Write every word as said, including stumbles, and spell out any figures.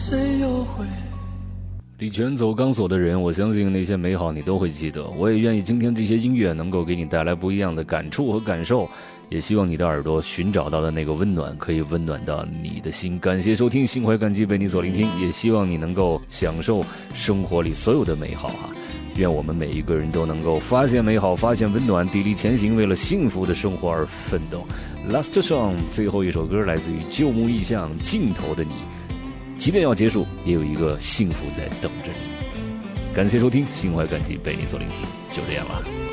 谁又会离远走钢索的人，我相信那些美好你都会记得。我也愿意今天这些音乐能够给你带来不一样的感触和感受，也希望你的耳朵寻找到的那个温暖可以温暖到你的心。感谢收听，心怀感激被你所聆听，也希望你能够享受生活里所有的美好哈。愿我们每一个人都能够发现美好，发现温暖，砥砺前行，为了幸福的生活而奋斗。 Last song 最后一首歌来自于旧木意象，尽头的你，即便要结束也有一个幸福在等着你。感谢收听，心怀感激被你所聆听，就这样了。